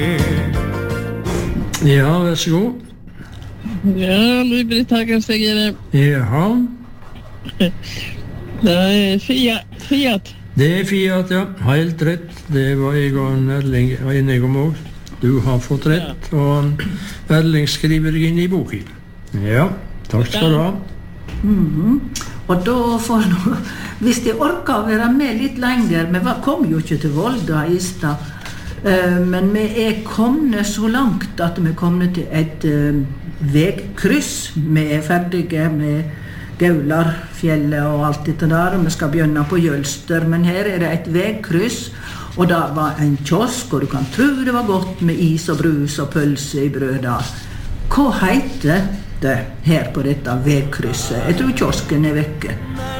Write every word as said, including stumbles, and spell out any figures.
Ja, vær så god. Ja, Louis-Britt Hagen säger det. Jaha. Det är Fiat. Fiat. Det er Fiat, ja. Helt rett. Det var jeg og en Erling enig om også. Du har fått rett, og Erling skriver deg inn i boken. Ja, takk skal du ha. Mm-hmm. Og da får nå, hvis de orker å være med litt lenger, men vi kom jo ikke til Volda i stad, uh, men vi er kommet så langt at vi er kommet til et uh, vegkryss. Vi er ferdige med Gaularfjellet og alt dette der, og vi skal begynne på Jølster, men her er det et vegkryss, og der var en kiosk, og du kan tro det var godt med is og brus og pølse i brød der. Hva heter det her på dette vegkrysset? Jeg tror kiosken er vekke.